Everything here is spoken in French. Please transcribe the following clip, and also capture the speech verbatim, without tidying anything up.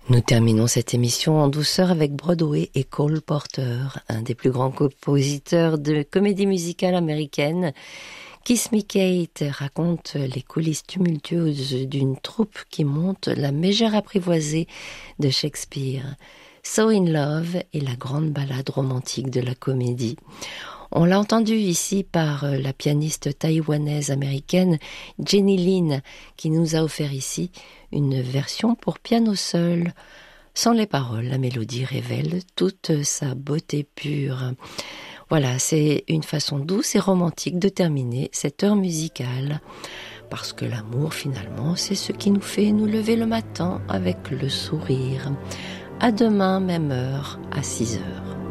Nous terminons cette émission en douceur avec Broadway et Cole Porter, un des plus grands compositeurs de comédie musicale américaine. Kiss Me Kate raconte les coulisses tumultueuses d'une troupe qui monte la mégère apprivoisée de Shakespeare. So in Love est la grande ballade romantique de la comédie. On l'a entendu ici par la pianiste taïwanaise américaine Jenny Lin, qui nous a offert ici une version pour piano seul. Sans les paroles, la mélodie révèle toute sa beauté pure. Voilà, c'est une façon douce et romantique de terminer cette heure musicale. Parce que l'amour, finalement, c'est ce qui nous fait nous lever le matin avec le sourire. À demain, même heure, à six heures.